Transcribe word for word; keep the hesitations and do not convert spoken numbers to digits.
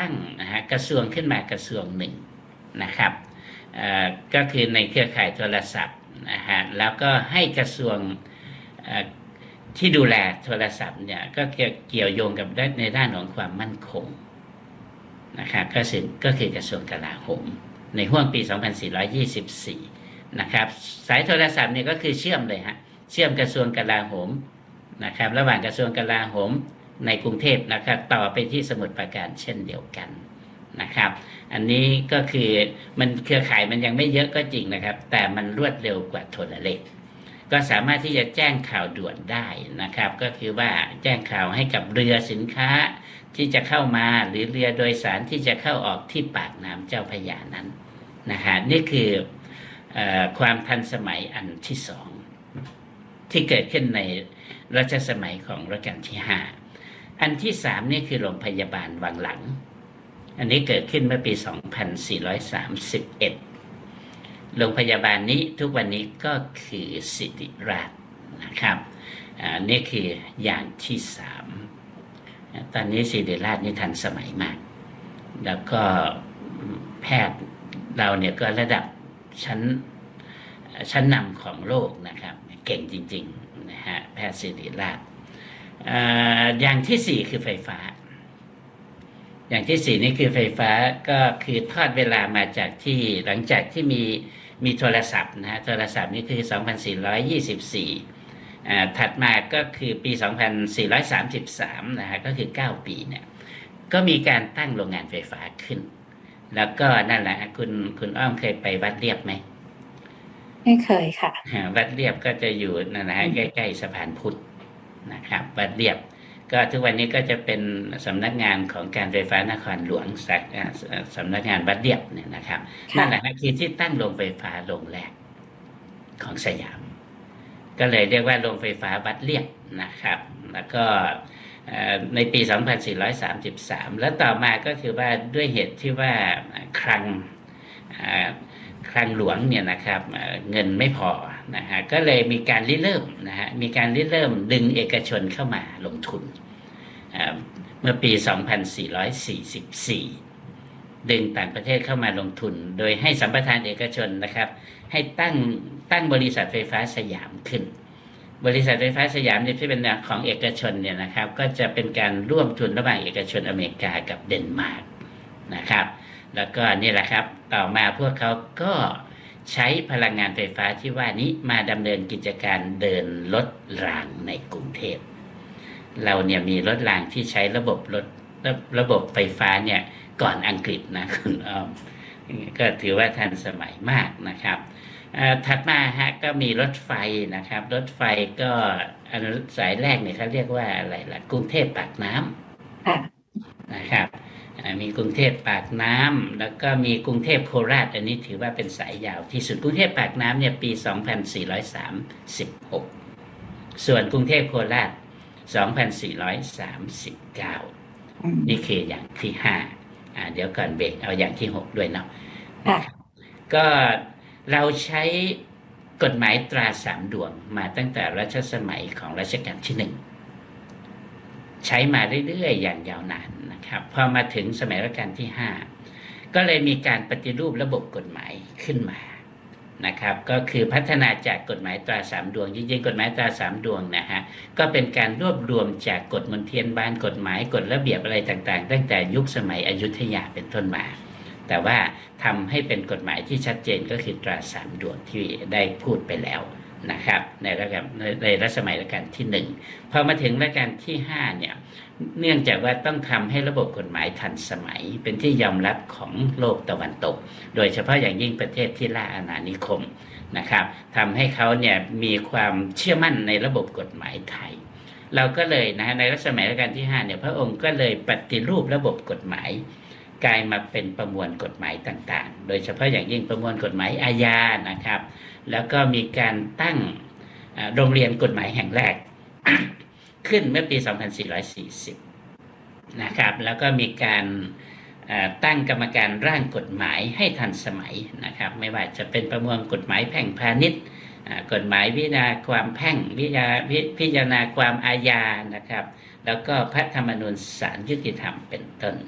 ตั้งนะฮะกระทรวงขึ้นมากระทรวงหนึ่งนะครับก็คือในเครือข่ายโทรศัพท์นะฮะแล้วก็ให้กระทรวงที่ดูแลโทรศัพท์เนี่ยก็เกี่ยวโยงกับในด้านของความมั่นคงนะครับก็คือก็คือกระทรวงกลาโหมในห้วงปี สองพันสี่ร้อยยี่สิบสี่ นะครับสายโทรศัพท์เนี่ยก็คือเชื่อมเลยฮะเชื่อมกระทรวงกลาโหมนะครับระหว่างกระทรวงกลาโหมในกรุงเทพนะครับต่อไปที่สมุทรปราการเช่นเดียวกันนะครับอันนี้ก็คือมันเครือข่ายมันยังไม่เยอะก็จริงนะครับแต่มันรวดเร็วกว่าโทรเลขก็สามารถที่จะแจ้งข่าวด่วนได้นะครับก็คือว่าแจ้งข่าวให้กับเรือสินค้าที่จะเข้ามาหรือเรือโดยสารที่จะเข้าออกที่ปากน้ำเจ้าพระยานั้นนะฮะนี่คือความทันสมัยอันที่สองที่เกิดขึ้นในรัชสมัยของรัชกาลที่ห้าอันที่สามนี่คือโรงพยาบาลวังหลังอันนี้เกิดขึ้นเมื่อปี สองพันสี่ร้อยสามสิบเอ็ด โรงพยาบาลนี้ทุกวันนี้ก็คือศิริราชนะครับนี่คืออย่างที่สามตอนนี้ศิริราชนี่ทันสมัยมากแล้วก็แพทย์เราเนี่ยก็ระดับชั้นชั้นนำของโลกนะครับเก่งจริงๆนะฮะแพทย์ศิริราชอย่างที่สี่คือไฟฟ้าอย่างที่สี่นี่คือไฟฟ้าก็คือทอดเวลามาจากที่หลังจากที่มีมีโทรศัพท์นะฮะโทรศัพท์นี่คือ สองพันสี่ร้อยยี่สิบสี่ อ่าถัดมาก็คือปี สองพันสี่ร้อยสามสิบสาม นะฮะก็คือเก้าปีเนี่ยก็มีการตั้งโรงงานไฟฟ้าขึ้นแล้วก็นั่นแหละคุณคุณอ้อมเคยไปวัดเรียบไหมไม่เคยค่ะวัดเรียบก็จะอยู่นั่นนะฮะใกล้ๆสะพานพุทธนะครับวัดเรียบก็ทุกวันนี้ก็จะเป็นสำนักงานของการไฟฟ้านครหลวงสักสำนักงานวัดเรียบเนี่ยนะครับนั่นแหละคือที่ตั้งโรงไฟฟ้าโรงแรกของสยามก็เลยเรียกว่าโรงไฟฟ้าวัดเรียบนะครับแล้วก็ในปี สองพันสี่ร้อยสามสิบสาม แล้วต่อมาก็คือว่าด้วยเหตุที่ว่าคลังคลังหลวงเนี่ยนะครับเงินไม่พอนะฮะก็เลยมีการริเริ่มนะฮะมีการริเริ่มดึงเอกชนเข้ามาลงทุนเมื่อปี สองพันสี่ร้อยสี่สิบสี่ ดึงต่างประเทศเข้ามาลงทุนโดยให้สัมปทานเอกชนนะครับให้ตั้งตั้งบริษัทไฟฟ้าสยามขึ้นบริษัทไฟฟ้าสยามที่เป็นของเอกชนเนี่ยนะครับก็จะเป็นการร่วมทุนระหว่างเอกชนอเมริกากับเดนมาร์กนะครับแล้วก็นี่แหละครับต่อมาพวกเขาก็ใช้พลังงานไฟฟ้าที่ว่านี้มาดำเนินกิจการเดินรถรางในกรุงเทพเราเนี่ยมีรถรางที่ใช้ระบบรถระบบไฟฟ้าเนี่ยก่อนอังกฤษนะคุณอ้อมก็ถือว่าทันสมัยมากนะครับถัดมาฮะก็มีรถไฟนะครับรถไฟก็สายแรกเนี่ยเขาเรียกว่าอะไรล่ะกรุงเทพปากน้ำนะครับมีกรุงเทพปากน้ำแล้วก็มีกรุงเทพโคราชอันนี้ถือว่าเป็นสายยาวที่สุดกรุงเทพปากน้ำเนี่ยปี สองพันสี่ร้อยสามสิบหก ส่วนกรุงเทพโคราช สองพันสี่ร้อยสามสิบเก้า นี่คืออย่างที่ห้าอ่าเดี๋ยวก่อนเบรกเอาอย่างที่หกด้วยเนาะก็เราใช้กฎหมายตราสามดวงมาตั้งแต่รัชสมัยของรัชกาลที่หนึ่งใช้มาเรื่อยๆอย่างยาวนานนะครับพอมาถึงสมัยรัชกาลที่ห้าก็เลยมีการปฏิรูประบบกฎหมายขึ้นมานะครับก็คือพัฒนาจากกฎหมายตราสามดวงจริงๆกฎหมายตราสามดวงนะฮะก็เป็นการรวบรวมจากกฎมนเทียนบานกฎหมายกฎระเบียบอะไรต่างๆตั้งแต่ยุคสมัยอยุธยาเป็นต้นมาแต่ว่าทำให้เป็นกฎหมายที่ชัดเจนก็คือตราสามดวงที่ได้พูดไปแล้วนะครับในรัชกาลในรัชสมัยรัชกาลที่หนึ่งพอมาถึงรัชกาลที่ห้าเนี่ยเนื่องจากว่าต้องทำให้ระบบกฎหมายทันสมัยเป็นที่ยอมรับของโลกตะวันตกโดยเฉพาะอย่างยิ่งประเทศที่ล่าอาณานิคมนะครับทำให้เขาเนี่ยมีความเชื่อมั่นในระบบกฎหมายไทยเราก็เลยนะในรัชสมัยรัชกาลที่ห้าเนี่ยพระองค์ก็เลยปฏิรูประบบกฎหมายกลายมาเป็นประมวลกฎหมายต่างๆโดยเฉพาะอย่างยิ่งประมวลกฎหมายอาญานะครับแล้วก็มีการตั้งโรงเรียนกฎหมายแห่งแรก ขึ้นเมื่อปี สองพันสี่ร้อยสี่สิบ นะครับแล้วก็มีการตั้งกรรมการร่างกฎหมายให้ทันสมัยนะครับไม่ว่าจะเป็นประมวลกฎหมายแพ่งพาณิชย์กฎหมายพิจารณาความแพ่งพิจารณาความอาญานะครับแล้วก็พระธรรมนูญศาลยุติธรรมเป็นต้น